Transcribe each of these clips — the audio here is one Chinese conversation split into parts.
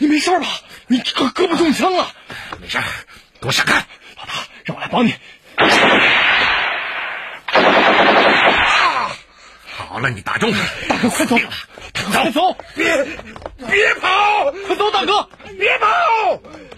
你没事吧？你胳膊中枪了？ 没事，给我闪开！ 老大，让我来帮你。 好了，你打中了。 大哥，快走！快走！ 别跑！ 快走，大哥！ 别跑！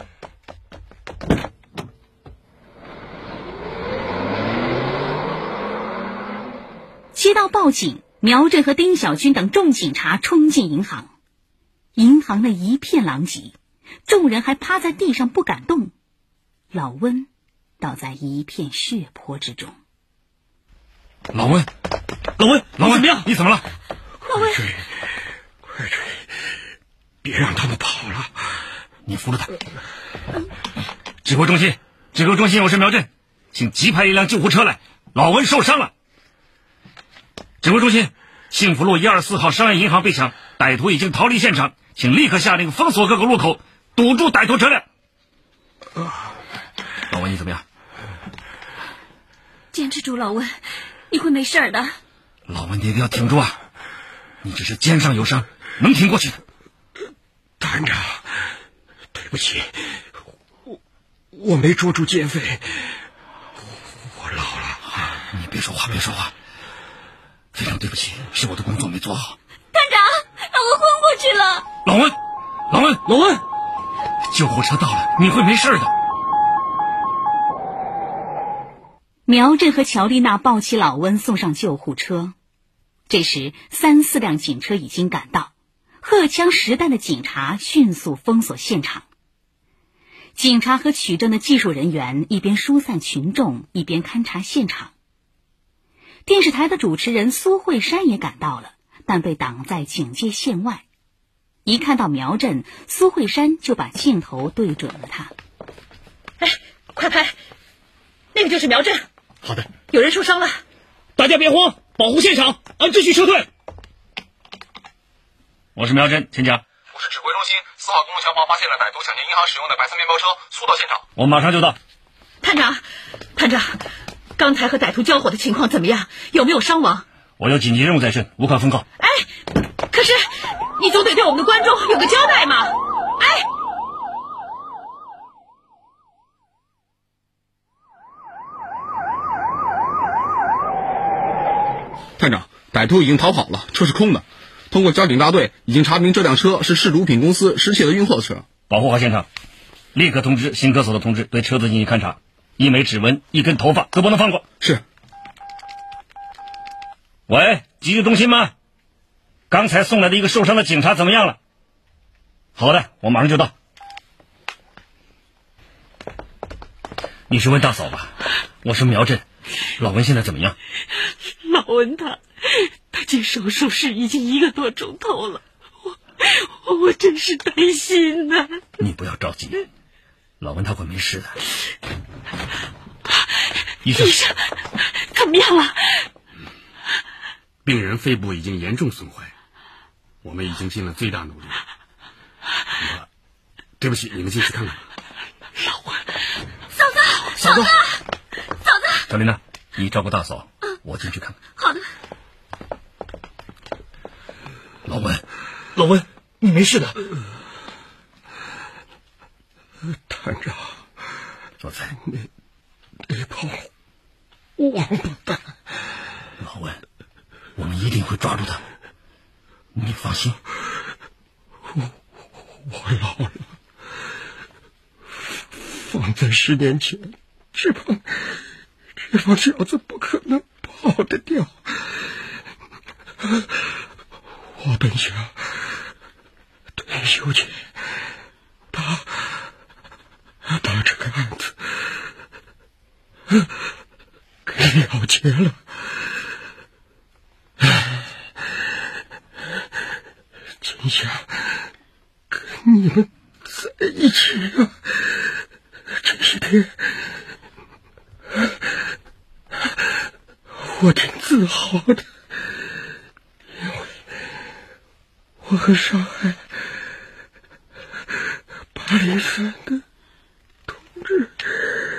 接到报警，苗振和丁小军等众警察冲进银行，银行内一片狼藉，众人还趴在地上不敢动，老温倒在一片血泊之中。 老温，你怎么样？你怎么了？ 老温， 快追！别让他们跑了！你扶着他。指挥中心，我是苗振，请急派一辆救护车来，老温受伤了。指挥中心，幸福路124号商业银行被抢，歹徒已经逃离现场，请立刻下令封锁各个路口，堵住歹徒车辆。老温，你怎么样？ 坚持住，老温，你会没事的。 老温，你一定要挺住啊！你只是肩上有伤，能挺过去的。 团长，对不起，我没捉住劫匪，我老了。 你别说话，非常对不起，是我的工作没做好。 团长，老温昏过去了。 老温，救护车到了，你会没事的。 苗振和乔丽娜抱起老温送上救护车，这时3、4辆警车已经赶到，荷枪实弹的警察迅速封锁现场。警察和取证的技术人员一边疏散群众，一边勘察现场。电视台的主持人苏慧珊也赶到了，但被挡在警戒线外。一看到苗振，苏慧珊就把镜头对准了他。 哎，快拍，那个就是苗振。 好的。 有人受伤了， 大家别慌，保护现场，按秩序撤退。 我是苗振，请讲。 我是指挥中心，4号公路桥旁发现了歹徒抢劫银行使用的白色面包车，速到现场。 我马上就到。 探长，刚才和歹徒交火的情况怎么样？有没有伤亡？ 我有紧急任务在身，无可奉告。 哎，可是你总得对我们的观众有个交代嘛！哎， 探长，歹徒已经逃跑了，车是空的。通过交警大队已经查明这辆车是市毒品公司失窃的运货车。 保护好现场，立刻通知新科所的同志对车子进行勘查，一枚指纹、一根头发都不能放过。 是。 喂，急救中心吗？刚才送来的一个受伤的警察怎么样了？好的，我马上就到。你是温大嫂吧？我是苗振，老温现在怎么样？ 老温他进手术室已经1个多钟头了，我真是担心呐。 你不要着急，老温他会没事的。医生怎么样了？ 病人肺部已经严重损坏，我们已经尽了最大努力。对不起，你们进去看看。 老温， 嫂子， 小琳娜，你照顾大嫂，我进去看看。 好的。 老温，你没事的。团长， 若才， 那帮王八蛋。 老温，我们一定会抓住他，你放心。 我老了，放在10年前，这帮小子不可能跑得掉。我本想退休前把这个案子给了结了，真想跟你们在一起啊！这些天我挺自豪的，因为我和上海803的